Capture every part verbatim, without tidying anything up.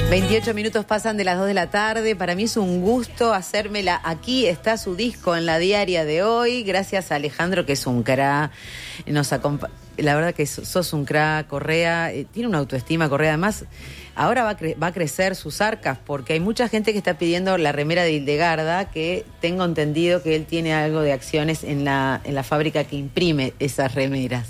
veintiocho minutos pasan de las dos de la tarde. Para mí es un gusto hacérmela. Aquí está su disco en la diaria de hoy. Gracias a Alejandro, que es un crack. Nos acompa- La verdad que sos un crack, Correa. Eh, tiene una autoestima, Correa. Además, ahora va a, cre- va a crecer sus arcas, porque hay mucha gente que está pidiendo la remera de Hildegarda, que tengo entendido que él tiene algo de acciones en la, en la fábrica que imprime esas remeras.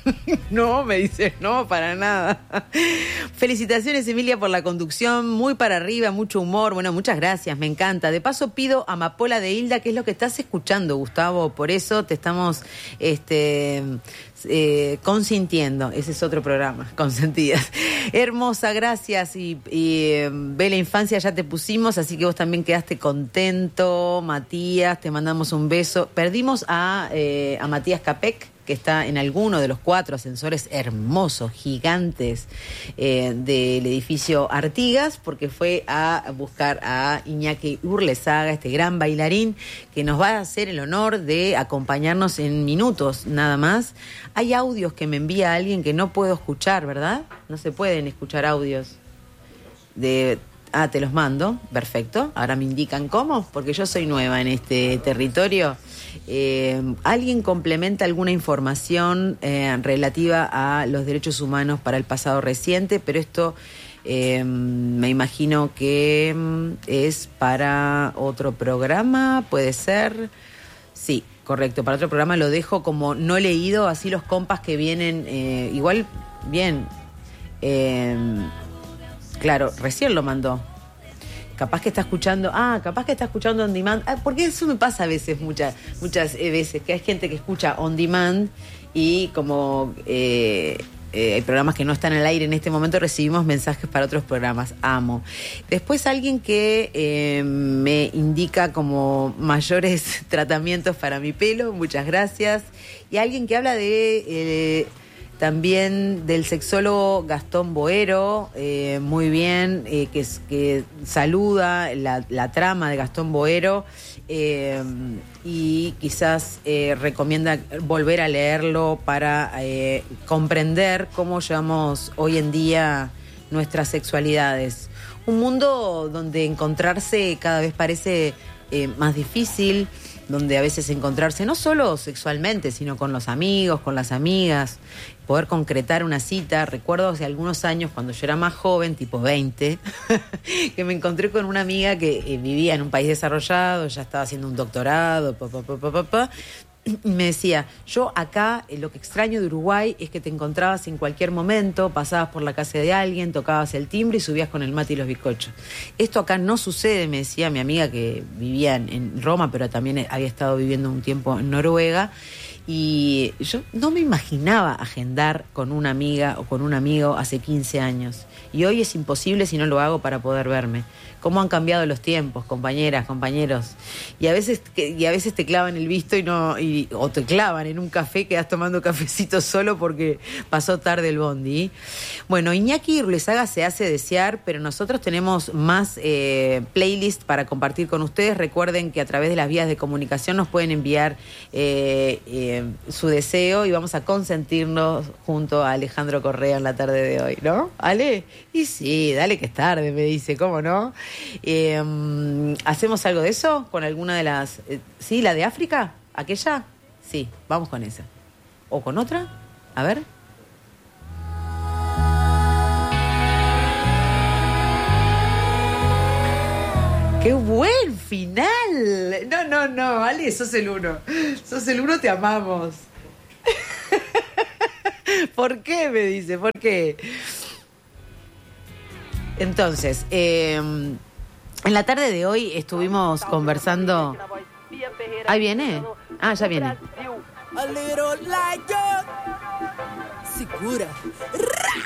No, me dice, no, para nada. Felicitaciones, Emilia, por la conducción, muy para arriba, mucho humor. Bueno, muchas gracias, me encanta. De paso pido Amapola de Hilda, que es lo que estás escuchando, Gustavo, por eso te estamos este, eh, consintiendo. Ese es otro programa, Consentidas. Hermosa, gracias. Y, y eh, Ve la Infancia ya te pusimos, así que vos también quedaste contento. Matías, te mandamos un beso. Perdimos a, eh, a Matías Capek, que está en alguno de los cuatro ascensores hermosos, gigantes, eh, del edificio Artigas, porque fue a buscar a Iñaki Urlezaga, este gran bailarín, que nos va a hacer el honor de acompañarnos en minutos nada más. Hay audios que me envía alguien que no puedo escuchar, ¿verdad? No se pueden escuchar audios de... Ah, te los mando, perfecto. Ahora me indican cómo, porque yo soy nueva en este territorio. Eh, ¿Alguien complementa alguna información eh, relativa a los derechos humanos para el pasado reciente? Pero esto eh, me imagino que es para otro programa, ¿puede ser? Sí, correcto, para otro programa. Lo dejo como no leído, así los compas que vienen, eh, igual, bien... Eh, Claro, recién lo mandó. Capaz que está escuchando, ah, capaz que está escuchando on demand. Ah, porque eso me pasa a veces, muchas, muchas veces, que hay gente que escucha on demand y como eh, eh, hay programas que no están al aire en este momento, recibimos mensajes para otros programas. Amo. Después alguien que eh, me indica como mayores tratamientos para mi pelo, muchas gracias. Y alguien que habla de... Eh, También del sexólogo Gastón Boero, eh, muy bien, eh, que, que saluda la, la trama de Gastón Boero eh, y quizás eh, recomienda volver a leerlo para eh, comprender cómo llevamos hoy en día nuestras sexualidades. Un mundo donde encontrarse cada vez parece eh, más difícil, donde a veces encontrarse no solo sexualmente, sino con los amigos, con las amigas, poder concretar una cita. Recuerdo hace algunos años, cuando yo era más joven, tipo veinte, que me encontré con una amiga que eh, vivía en un país desarrollado, ya estaba haciendo un doctorado, pa, pa, pa, pa, pa, pa, y me decía, yo acá eh, lo que extraño de Uruguay es que te encontrabas en cualquier momento, pasabas por la casa de alguien, tocabas el timbre y subías con el mate y los bizcochos. Esto acá no sucede, me decía mi amiga que vivía en, en Roma, pero también había estado viviendo un tiempo en Noruega. Y yo no me imaginaba agendar con una amiga o con un amigo hace quince años. Y hoy es imposible si no lo hago para poder verme. Cómo han cambiado los tiempos, compañeras, compañeros. Y a veces, y a veces te clavan el visto y no, y, o te clavan en un café, quedas tomando cafecito solo porque pasó tarde el bondi. Bueno, Iñaki Urlezaga se hace desear, pero nosotros tenemos más eh, playlist para compartir con ustedes. Recuerden que a través de las vías de comunicación nos pueden enviar eh, eh, su deseo y vamos a consentirnos junto a Alejandro Correa en la tarde de hoy, ¿no? ¿Ale? Y sí, dale que es tarde, me dice, ¿cómo no? Eh, ¿Hacemos algo de eso? ¿Con alguna de las...? Eh, ¿Sí? ¿La de África? ¿Aquella? Sí, vamos con esa. ¿O con otra? A ver. ¡Qué buen final! No, no, no, Ale, sos el uno. Sos el uno, te amamos. ¿Por qué? Me dice, ¿por qué? Entonces, eh, en la tarde de hoy estuvimos conversando... ¿Ahí viene? Ah, ya viene. Segura.